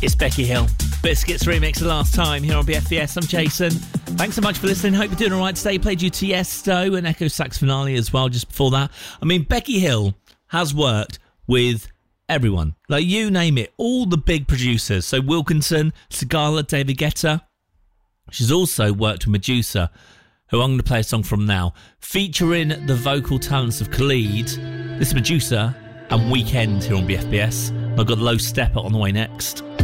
It's Becky Hill. Biscuits remix the last time here on BFBS. I'm Jason. Thanks so much for listening. Hope you're doing all right today. Played you Tiesto and Echo Sax Finale as well just before that. I mean, Becky Hill has worked with everyone. Like, you name it. All the big producers. So Wilkinson, Sigala, David Guetta. She's also worked with Medusa, who I'm going to play a song from now, featuring the vocal talents of Khalid. This is Medusa and Weekend here on BFBS. I've got Low Stepper on the way next.